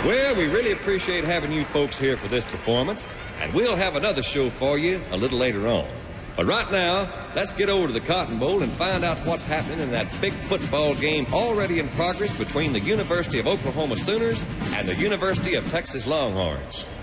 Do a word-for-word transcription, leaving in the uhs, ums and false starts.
Well, we really appreciate having you folks here for this performance, and we'll have another show for you a little later on. But right now, let's get over to the Cotton Bowl and find out what's happening in that big football game already in progress between the University of Oklahoma Sooners and the University of Texas Longhorns.